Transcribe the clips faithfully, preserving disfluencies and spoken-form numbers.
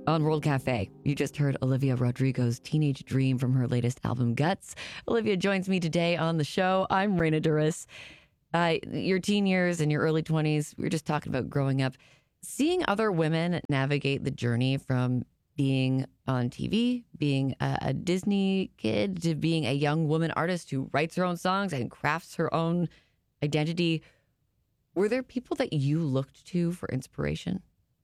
On World Cafe, you just heard Olivia Rodrigo's Teenage Dream from her latest album, Guts. Olivia joins me today on the show. I'm Raina Duras. Uh, your teen years and your early twenties, we were just talking about growing up. Seeing other women navigate the journey from being on T V, being a, a Disney kid, to being a young woman artist who writes her own songs and crafts her own identity. Were there people that you looked to for inspiration?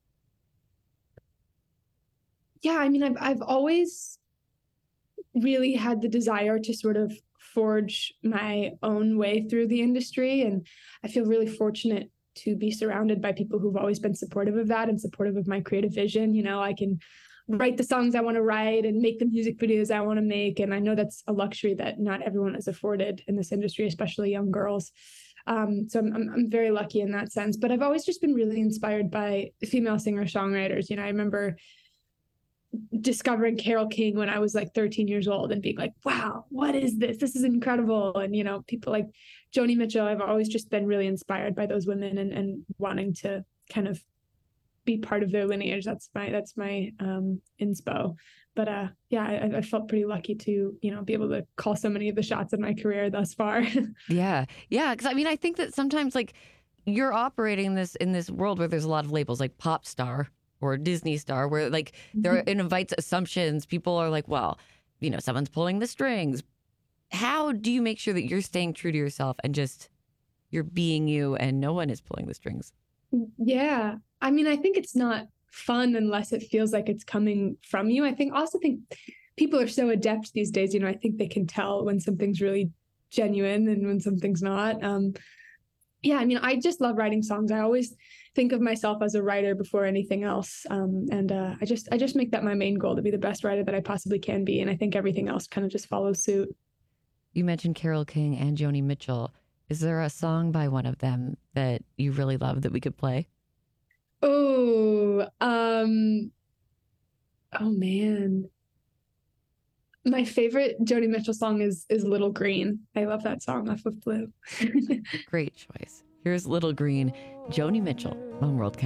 Yeah, I mean, I've I've always really had the desire to sort of forge my own way through the industry, and I feel really fortunate to be surrounded by people who've always been supportive of that and supportive of my creative vision. You know, I can write the songs I want to write and make the music videos I want to make, and I know that's a luxury that not everyone is afforded in this industry, especially young girls. Um, so I'm, I'm I'm very lucky in that sense. But I've always just been really inspired by female singer-songwriters. You know, I remember discovering Carole King when I was like thirteen years old and being like, wow, what is this? This is incredible. And, you know, people like Joni Mitchell, I've always just been really inspired by those women and, and wanting to kind of be part of their lineage. That's my, that's my um, inspo. But uh, yeah, I, I felt pretty lucky to, you know, be able to call so many of the shots in my career thus far. Yeah. Yeah. Cause I mean, I think that sometimes like you're operating this in this world where there's a lot of labels like pop star or Disney star, where like there it invites assumptions. People are like, well, you know, someone's pulling the strings. How do you make sure that you're staying true to yourself and just you're being you and no one is pulling the strings? Yeah. I mean, I think it's not fun unless it feels like it's coming from you. I think also think people are so adept these days. You know, I think they can tell when something's really genuine and when something's not. Um, yeah, I mean, I just love writing songs. I always think of myself as a writer before anything else. Um, and uh, I just I just make that my main goal, to be the best writer that I possibly can be. And I think everything else kind of just follows suit. You mentioned Carole King and Joni Mitchell. Is there a song by one of them that you really love that we could play? Oh, um, oh man. My favorite Joni Mitchell song is is Little Green. I love that song off of Blue. Great choice. Here's Little Green, Joni Mitchell on World Cup.